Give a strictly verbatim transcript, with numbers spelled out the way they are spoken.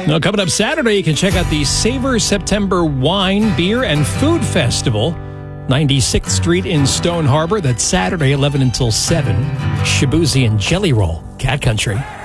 Now, coming up Saturday, you can check out the Savor September Wine, Beer, and Food Festival, ninety-sixth Street in Stone Harbor. That's Saturday, eleven until seven. Shabuzi and Jelly Roll, Cat Country.